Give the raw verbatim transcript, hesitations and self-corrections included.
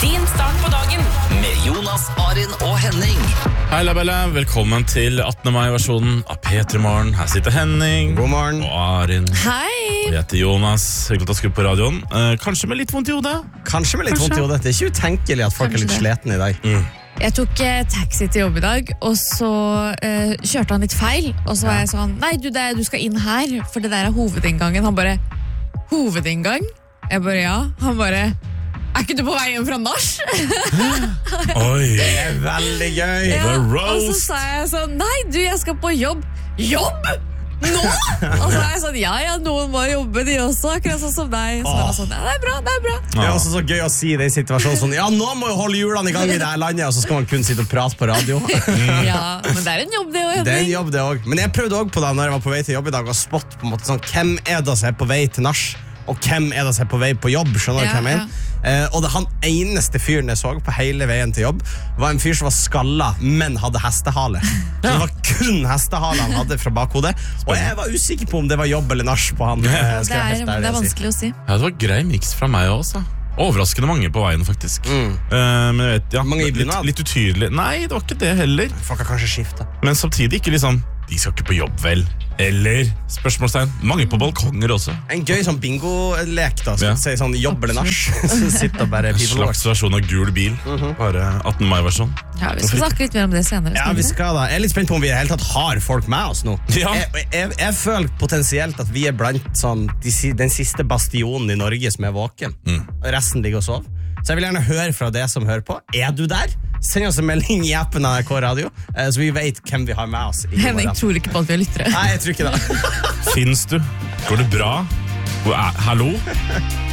Din start på dagen med Jonas, Arin og Henning. Hei Labella, velkommen til attende mai-versjonen av P tre Morgen. Her sitter Henning. God morgen. Og Arin. Hei. Og jeg heter Jonas. Hyggelig å skru på radioen. eh, Kanskje med litt vondt i hodet. Kanskje med litt Kanskje. vondt i hodet. Det er ikke utenkelig at folk Kanskje er litt det. sleten i dag. mm. Jeg tok eh, taxi til jobb i dag, og så eh, kjørte han litt feil. Og så var jeg sånn, nei du, det er, du skal inn her, for det der er hovedinngangen. Han bare, hovedinngang? Jeg bare, ja. Han bare, er ikke du på vei hjem fra nach? Oi, Det er veldig gøy. The Og så roast. sa jeg sånn, nei du, jeg skal på jobb. Jobb? Nå? Og så er jeg sånn, ja ja, noen må jobbe de også, akkurat sånn som deg. Så var jeg sånn, ja det er bra, det er bra. Det er også så gøy å si det i situasjonen sånn, ja, nå må vi holde hjulene i gang i det her landet, og så skal man kun sitte og prate på radio. Ja, men det er en jobb det også, Det er en Henning. jobb det også. Men jeg prøvde også på det når jeg var på vei til jobb i dag, å spotte på en måte sånn, hvem er det som er på vei til nach, og hvem er det som er på vei på jobb, skjønner du Ja, hva jeg mener? Eh, og det han eneste fyren jeg så på hele veien til jobb, var en fyr som var skalla, men hadde hestehale. Så det var kun hestehale han hadde fra bakhodet, og jeg var usikker på om det var jobb eller nach på han. eh, Det skal jeg er, helt ærlig det er si. vanskelig å si. Ja, det var grei mix fra meg også. Overraskende mange på veien, faktisk. Mm. Eh, men jeg vet, ja, Mange i litt, bunad? litt utydelig. Nei, det var ikke det heller. Folk har kanskje skiftet. Men samtidig ikke liksom, de skal ikke på jobb vel. Eller, spørsmålstegn, mange på balkonger også. En gøy sånn bingo-lek da, skal Ja. jeg si sånn jobb eller nach. Så sitter og bare En people slags versjon av gul bil. Bare attende mai-versjon. Ja, vi skal snakke litt mer om det senere. Ja, skal vi vi? skal da. Jeg er litt spent på om vi i hele tatt har folk med oss nå. Ja. Jeg, jeg, jeg føler potensielt at vi er blant sånn, de, si- den siste bastionen i Norge som er våken. Og resten ligger og sover. Så jeg vil gjerne høre fra deg som hører på. Er du der? Send oss en melding i appen av N R K Radio, eh, så vi vet hvem vi har med oss. i Henning morgen. tror ikke på at vi har lyttere. Nei, jeg tror ikke det. Fins du? Går det bra? Hvor er- Hallo?